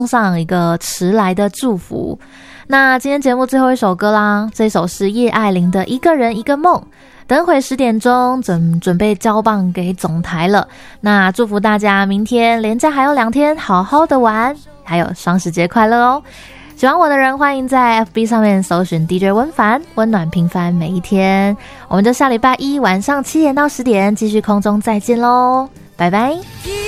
上一个迟来的祝福。那今天节目最后一首歌啦，这首是叶爱玲的《一个人一个梦》。等会10点钟准备交棒给总台了。那祝福大家明天连假还有2天，好好的玩，还有双十节快乐哦！喜欢我的人，欢迎在 FB 上面搜寻 DJ 温凡，温暖平凡每一天。我们就下礼拜一晚上7点到10点继续空中再见咯，拜拜。